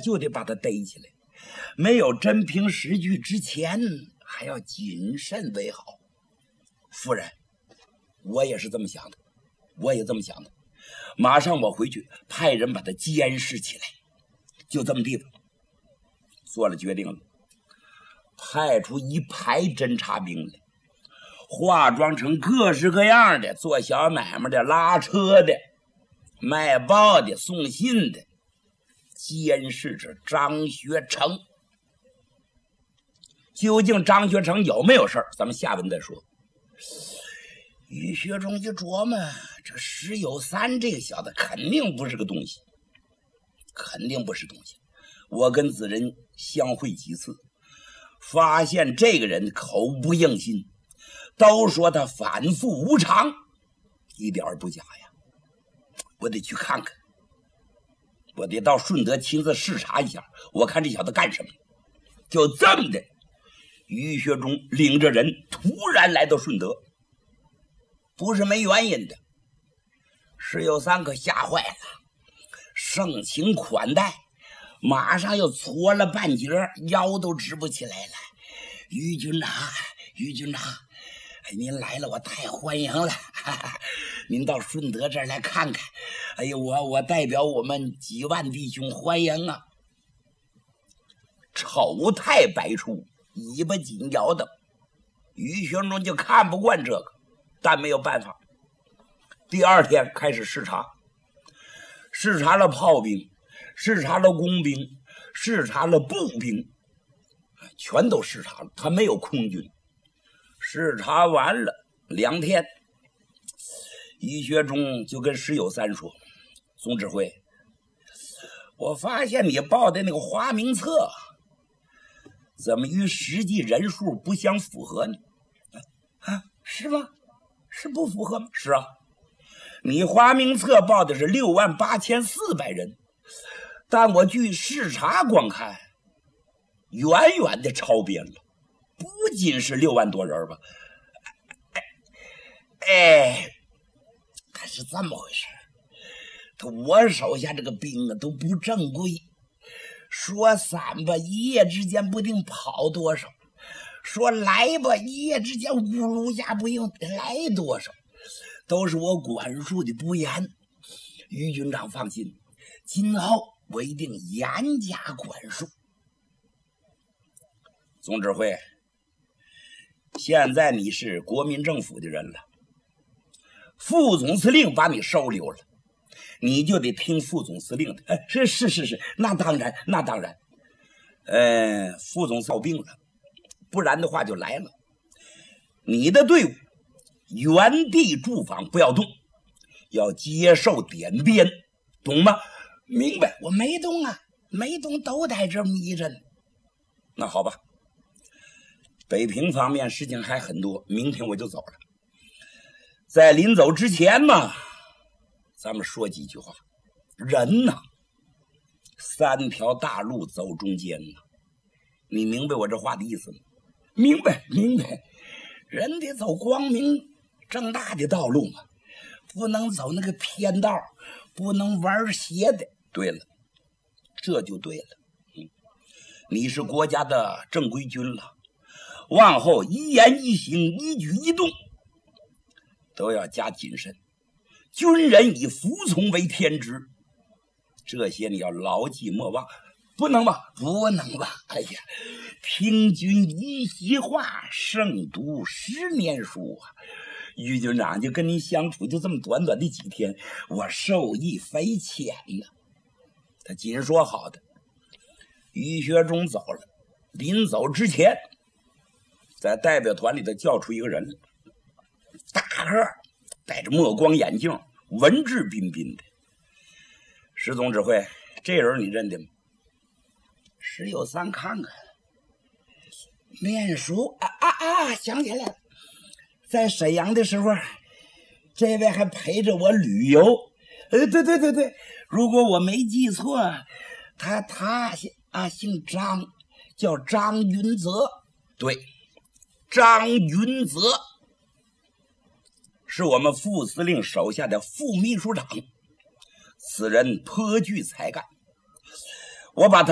就得把他逮起来。没有真凭实据之前，还要谨慎为好。夫人，我也是这么想的，马上我回去派人把他监视起来。就这么地吧，做了决定了，派出一排侦察兵来，化妆成各式各样的做小买卖的、拉车的、卖报的、送信的，监视着张学成。究竟张学成有没有事儿，咱们下文再说。于学忠就琢磨，这石有三这个小子肯定不是个东西，我跟子仁相会几次，发现这个人口不应心，都说他反复无常，一点不假呀。我得去看看，我得到顺德亲自视察一下，我看这小子干什么。就这么的，于学忠领着人突然来到顺德，不是没原因的。石有三可吓坏了，盛情款待，马上又搓了半截，腰都直不起来了。于军长，您来了，我太欢迎了，您到顺德这儿来看看，哎呦，我代表我们几万弟兄欢迎啊。丑态百出，尾巴紧摇的，于学忠就看不惯这个，但没有办法。第二天开始视察，视察了炮兵，视察了工兵，视察了步兵，全都视察了，他没有空军。视察完了2天，于学忠就跟石有三说：“总指挥，我发现你报的那个花名册怎么与实际人数不相符合呢？”是吗？是不符合吗？是啊，你花名册报的是68400人，但我据视察观看，远远的超编了，不仅是6万多人吧？他是这么回事，我手下这个兵啊都不正规，说散吧，一夜之间不定跑多少；说来吧，一夜之间乌如下不应来多少，都是我管束的不严。于军长放心，今后我一定严加管束。总指挥，现在你是国民政府的人了，副总司令把你收留了，你就得听副总司令的。是，那当然。副总遭病了，不然的话就来了。你的队伍原地驻防，不要动，要接受点编，懂吗？明白。我没动啊，没动，都在这迷着呢。那好吧，北平方面事情还很多，明天我就走了。在临走之前嘛，咱们说几句话。人呐，3条大路走中间呐，你明白我这话的意思吗？明白。人得走光明正大的道路嘛，不能走那个偏道，不能玩邪的。对了，这就对了。你是国家的正规军了，往后一言一行、一举一动都要加谨慎。军人以服从为天职，这些你要牢记莫忘。不能吧？哎呀，听君一席话，胜读10年书啊！于军长就跟您相处就这么短短的几天，我受益匪浅呢。他紧说好的。于学忠走了，临走之前，在代表团里头叫出一个人，大个，戴着墨光眼镜，文质彬彬的。石总指挥，这人你认得吗？石有三看看，面熟想起来了，在沈阳的时候，这位还陪着我旅游。对，如果我没记错，他姓张，叫张云泽。对，张云泽是我们副司令手下的副秘书长，此人颇具才干，我把他